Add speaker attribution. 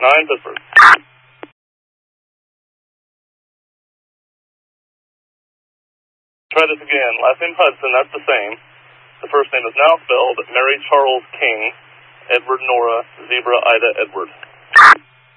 Speaker 1: 9, Pittsburgh. Try this again. Last name Hudson, that's the same. The first name is now spelled Mary Charles King, Edward Nora, Zebra Ida Edward.